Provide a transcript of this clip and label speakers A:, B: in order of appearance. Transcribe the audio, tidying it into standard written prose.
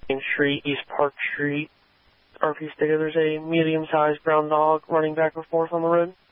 A: Main Street, East Park Street, RP State. There's a medium-sized brown dog running back and forth on the road.